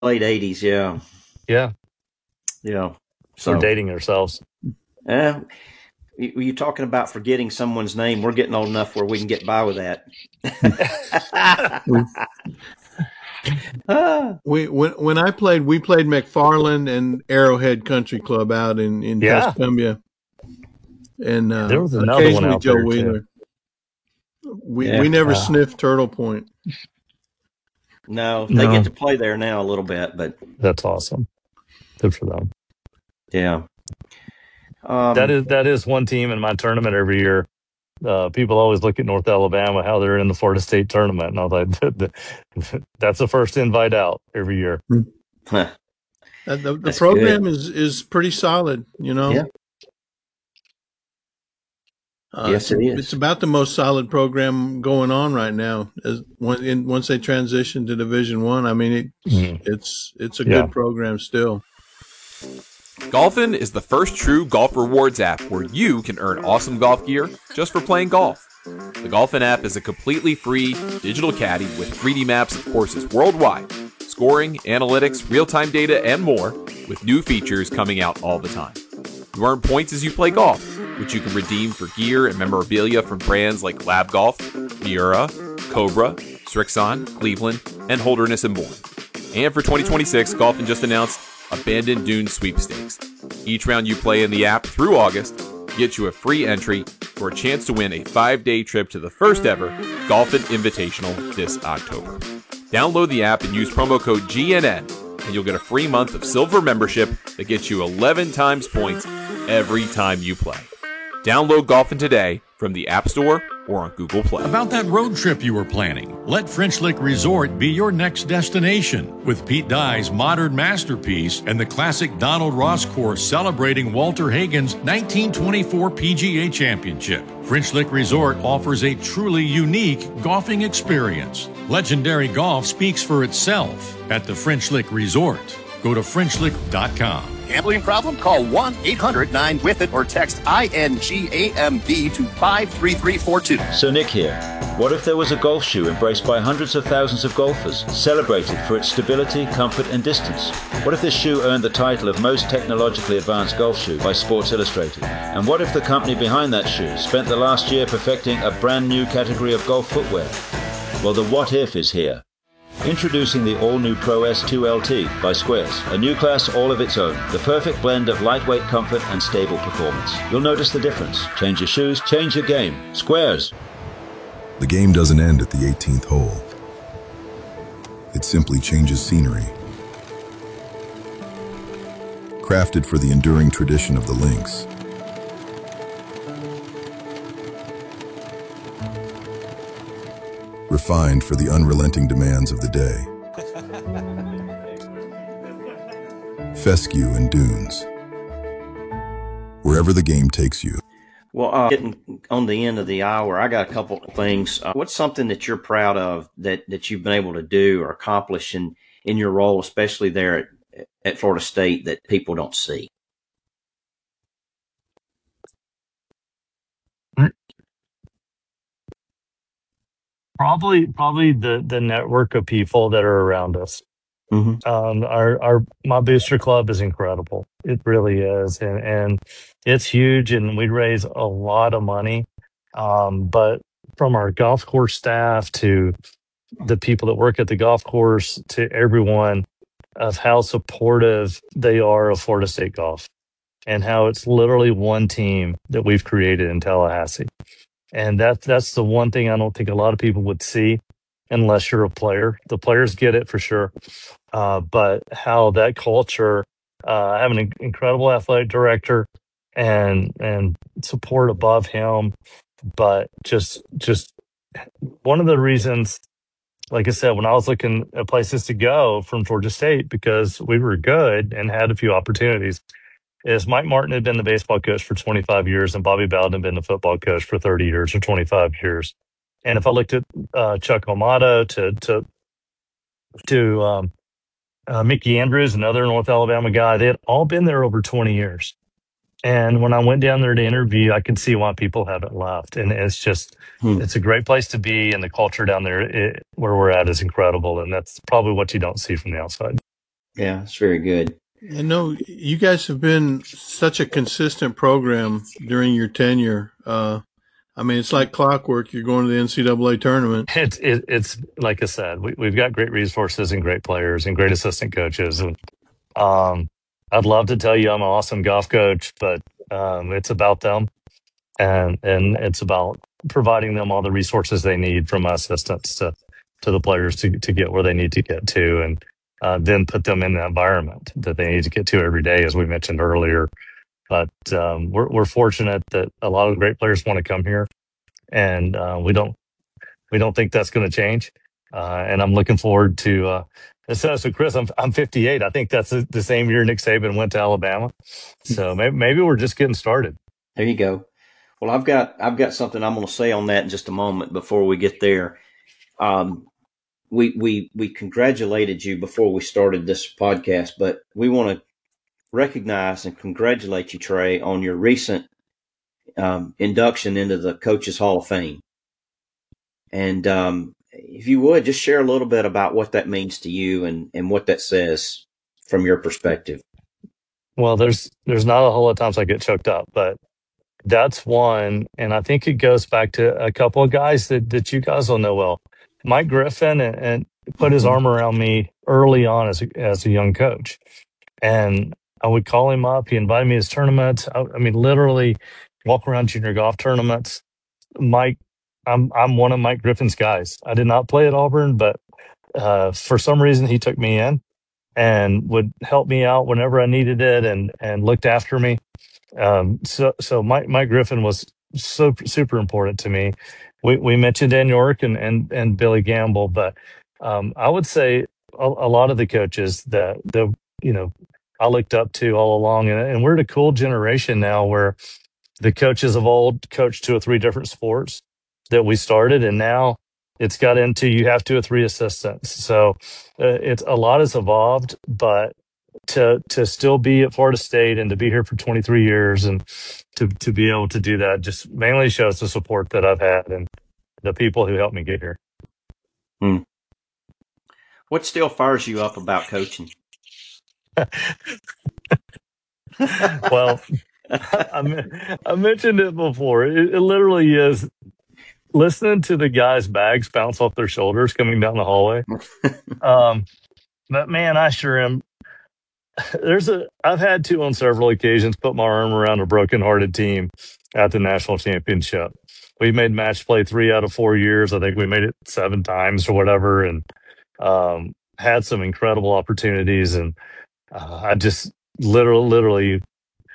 late 80s. Yeah. Yeah, Yeah. we're So, dating ourselves. you talking about forgetting someone's name. We're getting old enough where we can get by with that. We Ah, when I played, we played McFarland and Arrowhead Country Club out in Yeah, Tuscumbia, and there was another one occasionally out Joe there too. Wheeler. We yeah. never sniffed Turtle Point. No, they No, get to play there now a little bit, but that's awesome. Good for them. yeah. That is one team in my tournament every year. People always look at North Alabama, how they're in the Florida State tournament, and I was like, that's the first invite out every year. Huh, The that's program good. is pretty solid, you know. Yeah. Yes, it It's is. about the most solid program going on right now. Once they transition to Division One, I mean Mm, it's a yeah. good program still. Golfin is the first true golf rewards app where you can earn awesome golf gear just for playing golf. The Golfin app is a completely free digital caddy with 3D maps of courses worldwide, scoring, analytics, real-time data, and more, with new features coming out all the time. You earn points as you play golf, which you can redeem for gear and memorabilia from brands like Lab Golf, Miura, Cobra, Strixon, Cleveland, and Holderness and more. And for 2026, Golfin just announced Abandoned Dunes Sweepstakes. Each round you play in the app through August gets you a free entry for a chance to win a 5-day trip to the first ever Golfin Invitational this October. Download the app and use promo code GNN, and you'll get a free month of silver membership that gets you 11 times points every time you play. Download Golfin today from the App Store or on Google Play. About that road trip you were planning, let French Lick Resort be your next destination. With Pete Dye's modern masterpiece and the classic Donald Ross course celebrating Walter Hagen's 1924 PGA Championship, French Lick Resort offers a truly unique golfing experience. Legendary golf speaks for itself at the French Lick Resort. Go to FrenchLick.com. Gambling problem? Call 1-800-9-WITH-IT or text INGAMB to 53342. So Nick here. What if there was a golf shoe embraced by hundreds of thousands of golfers, celebrated for its stability, comfort and distance? What if this shoe earned the title of most technologically advanced golf shoe by Sports Illustrated? And what if the company behind that shoe spent the last year perfecting a brand new category of golf footwear? Well, the what if is here. Introducing the all-new Pro S2 LT by Squares, a new class all of its own, the perfect blend of lightweight comfort and stable performance. You'll notice the difference. Change your shoes, change your game. Squares. The game doesn't end at the 18th hole. It simply changes scenery. Crafted for the enduring tradition of the links. Refined for the unrelenting demands of the day. Fescue and Dunes. Wherever the game takes you. Well, getting on the end of the hour, I got a couple of things. What's something that you're proud of that you've been able to do or accomplish in your role, especially there at Florida State, that people don't see? Probably the network of people that are around us. Mm-hmm. My booster club is incredible. It really is, and it's huge, and we raise a lot of money. But from our golf course staff to the people that work at the golf course to everyone, of how supportive they are of Florida State golf, and how it's literally one team that we've created in Tallahassee. And that's the one thing I don't think a lot of people would see unless you're a player. The players get it for sure. But how that culture, having an incredible athletic director and support above him, but just one of the reasons, like I said, when I was looking at places to go from Georgia State, because we were good and had a few opportunities, is Mike Martin had been the baseball coach for 25 years and Bobby Bowden had been the football coach for 30 years or 25 years. And if I looked at Chuck Amato to Mickey Andrews, another North Alabama guy, they had all been there over 20 years. And when I went down there to interview, I could see why people haven't left. And it's just, it's a great place to be. And the culture down there where we're at is incredible. And that's probably what you don't see from the outside. Yeah, it's very good. I know you guys have been such a consistent program during your tenure. I mean, it's like clockwork. You're going to the NCAA tournament. It's like I said, we've got great resources and great players and great assistant coaches. And I'd love to tell you I'm an awesome golf coach, but it's about them, and it's about providing them all the resources they need from my assistants to the players to get where they need to get to, and then put them in the environment that they need to get to every day, as we mentioned earlier. But we're fortunate that a lot of great players want to come here, and we don't think that's going to change. And I'm looking forward to. So Chris, I'm 58. I think that's the same year Nick Saban went to Alabama. So maybe we're just getting started. There you go. Well, I've got something I'm going to say on that in just a moment. Before we get there, we congratulated you before we started this podcast, but we want to recognize and congratulate you, Trey, on your recent induction into the Coaches Hall of Fame. And if you would, just share a little bit about what that means to you and what that says from your perspective. Well, there's not a whole lot of times I get choked up, but that's one. And I think it goes back to a couple of guys that you guys will know well. Mike Griffin and put his arm around me early on as a young coach. And I would call him up. He invited me to his tournaments. I mean, literally walk around junior golf tournaments. Mike, I'm one of Mike Griffin's guys. I did not play at Auburn, but for some reason he took me in and would help me out whenever I needed it and looked after me. So Mike Griffin was so super important to me. We mentioned Dan York and Billy Gamble, but I would say a lot of the coaches that I looked up to all along, and we're at a cool generation now where the coaches of old coached 2 or 3 different sports that we started, and now it's got into you have 2 or 3 assistants. So it's a lot has evolved, but to still be at Florida State and to be here for 23 years and to be able to do that just mainly shows the support that I've had and the people who helped me get here. What still fires you up about coaching? Well, I mentioned it before. It literally is listening to the guys' bags bounce off their shoulders coming down the hallway. But man, I sure am. I've had to on several occasions put my arm around a broken-hearted team at the national championship. We made match play 3 out of 4 years. I think we made it 7 times or whatever, and had some incredible opportunities. And I just literally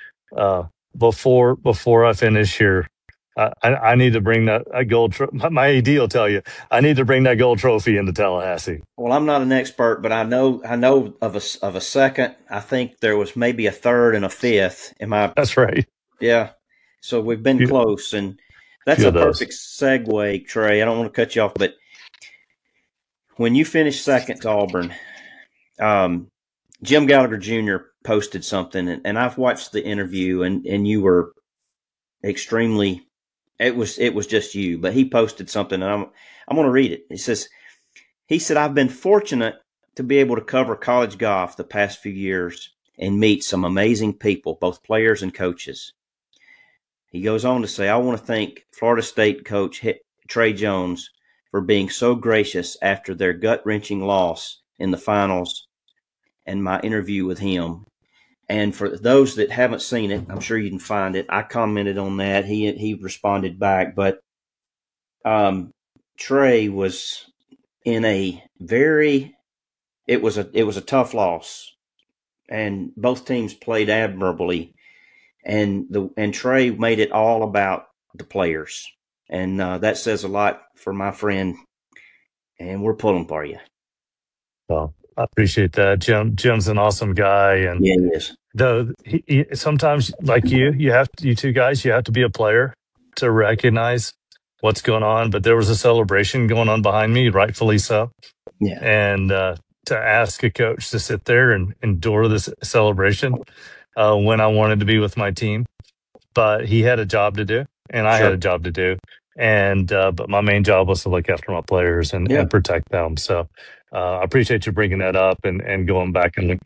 before I finish here, I need to bring that gold. My AD will tell you I need to bring that gold trophy into Tallahassee. Well, I'm not an expert, but I know of a second. I think there was maybe a third and a fifth. That's right. Yeah. So we've been close, and that's a perfect segue, Trey. I don't want to cut you off, but when you finished second to Auburn, Jim Gallagher Jr. posted something, and I've watched the interview, and you were extremely. It was just you, but he posted something, and I'm going to read it. He said, "I've been fortunate to be able to cover college golf the past few years and meet some amazing people, both players and coaches." He goes on to say, "I want to thank Florida State coach Trey Jones for being so gracious after their gut-wrenching loss in the finals and my interview with him." And for those that haven't seen it, I'm sure you can find it. I commented on that. He responded back, but Trey was in a it was a tough loss, and both teams played admirably, and Trey made it all about the players, and that says a lot for my friend, and we're pulling for you. Well, I appreciate that. Jim's an awesome guy, and yeah, he is. Though he sometimes, like you two guys, you have to be a player to recognize what's going on. But there was a celebration going on behind me, rightfully so. Yeah. And to ask a coach to sit there and endure this celebration when I wanted to be with my team, but he had a job to do, and I had a job to do. And but my main job was to look after my players and protect them. So I appreciate you bringing that up and going back and